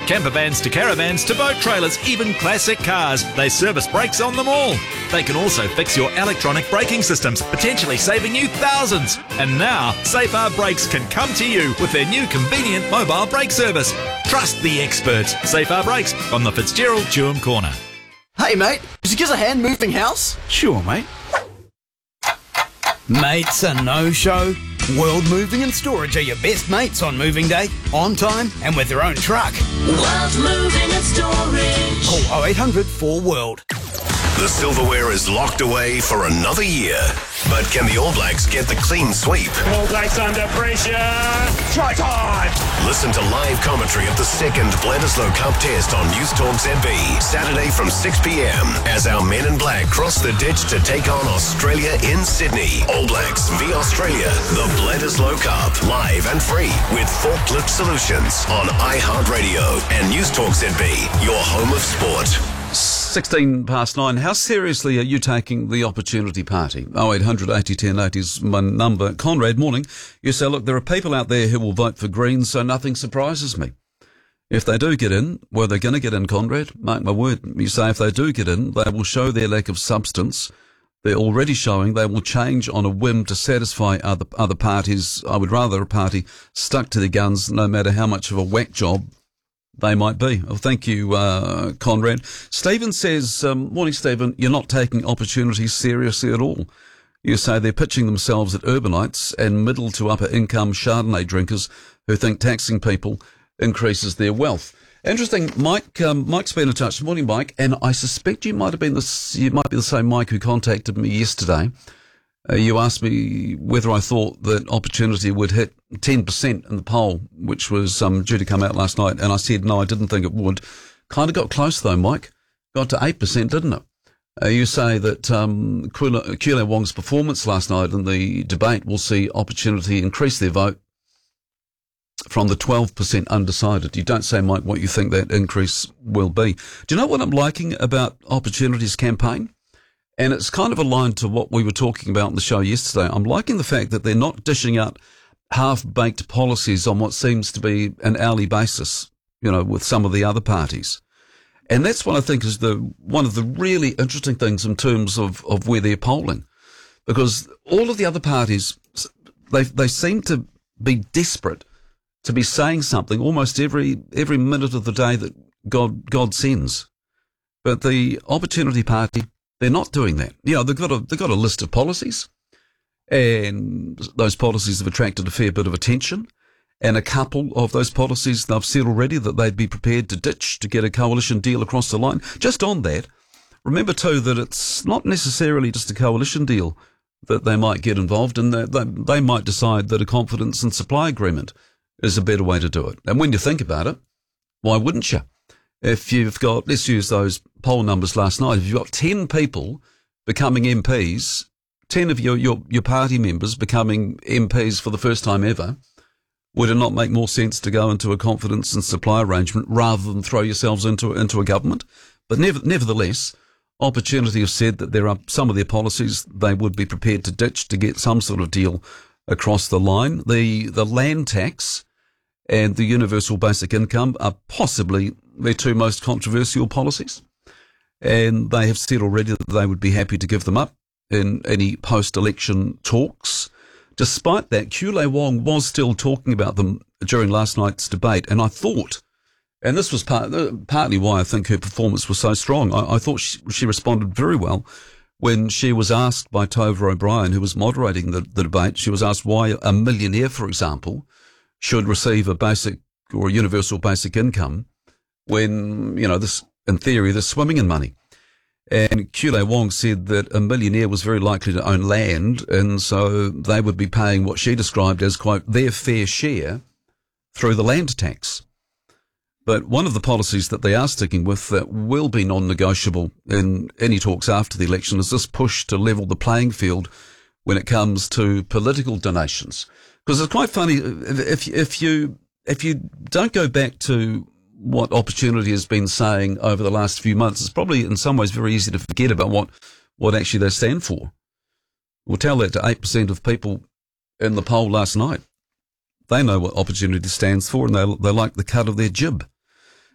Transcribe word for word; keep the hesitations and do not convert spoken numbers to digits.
Camper vans to caravans to boat trailers, even classic cars. They service brakes on them all. They can also fix your electronic braking systems, potentially saving you thousands. And now, Safar Brakes can come to you with their new convenient mobile brake service. Trust the experts. Safar Brakes on the Fitzgerald Chewham Corner. Hey mate, did you give us a hand moving house? Sure, mate. Mates a no-show? World Moving and Storage are your best mates on moving day, on time and with their own truck. World Moving and Storage. Call oh eight hundred four world. The silverware is locked away for another year. But can the All Blacks get the clean sweep? All Blacks under pressure. Try time! Listen to live commentary of the second Bledisloe Cup test on News Talk Z B, Saturday from six p.m. as our men in black cross the ditch to take on Australia in Sydney. All Blacks v Australia, the Bledisloe Cup, live and free with Forklift Solutions on iHeartRadio and News Talk Z B, your home of sport. sixteen past nine. How seriously are you taking the opportunity party? oh eight hundred eighty ten eighty is my number. Conrad, morning. You say, look, there are people out there who will vote for Greens, so nothing surprises me. If they do get in, well, they're going to get in, Conrad. Mark my word. You say if they do get in, they will show their lack of substance. They're already showing they will change on a whim to satisfy other other parties. I would rather a party stuck to their guns, no matter how much of a whack job they might be. Well, thank you, uh, Conrad. Stephen says, um, morning, Stephen, you're not taking opportunities seriously at all. You say they're pitching themselves at urbanites and middle to upper income Chardonnay drinkers who think taxing people increases their wealth. Interesting. Mike, um, Mike's been in touch. Morning, Mike. And I suspect you might have been the, you might be the same Mike who contacted me yesterday. Uh, you asked me whether I thought that Opportunity would hit ten percent in the poll, which was um, due to come out last night. And I said, no, I didn't think it would. Kind of got close, though, Mike. Got to eight percent, didn't it? Uh, you say that um, Keulea Wong's performance last night in the debate will see Opportunity increase their vote from the twelve percent undecided. You don't say, Mike, what you think that increase will be. Do you know what I'm liking about Opportunity's campaign? And it's kind of aligned to what we were talking about on the show yesterday. I'm liking the fact that they're not dishing out half-baked policies on what seems to be an hourly basis, you know, with some of the other parties. And that's what I think is the one of the really interesting things in terms of, of where they're polling. Because all of the other parties, they they seem to be desperate to be saying something almost every every minute of the day that God God sends. But the Opportunity Party, they're not doing that. You know, they've got a, they've got a list of policies, and those policies have attracted a fair bit of attention. And a couple of those policies, they've said already that they'd be prepared to ditch to get a coalition deal across the line. Just on that, remember too that it's not necessarily just a coalition deal that they might get involved in. They, they, they might decide that a confidence and supply agreement is a better way to do it. And when you think about it, why wouldn't you? If you've got, let's use those poll numbers last night, if you've got ten people becoming M Ps, ten of your, your, your party members becoming M Ps for the first time ever, would it not make more sense to go into a confidence and supply arrangement rather than throw yourselves into, into a government? But never, nevertheless, Opportunity have said that there are some of their policies they would be prepared to ditch to get some sort of deal across the line. The, the land tax and the universal basic income are possibly their two most controversial policies. And they have said already that they would be happy to give them up in any post-election talks. Despite that, Keulea Wong was still talking about them during last night's debate. And I thought, and this was part, partly why I think her performance was so strong, I, I thought she, she responded very well when she was asked by Tova O'Brien, who was moderating the, the debate. She was asked why a millionaire, for example, should receive a basic or a universal basic income when, you know, this, in theory, they're swimming in money. And Keulea Wong said that a millionaire was very likely to own land, and so they would be paying what she described as, quote, their fair share through the land tax. But one of the policies that they are sticking with that will be non-negotiable in any talks after the election is this push to level the playing field when it comes to political donations. Because it's quite funny, if, if you, if you don't go back to what Opportunity has been saying over the last few months, it's probably in some ways very easy to forget about what, what actually they stand for. We'll tell that to eight percent of people in the poll last night. They know what Opportunity stands for, and they, they like the cut of their jib.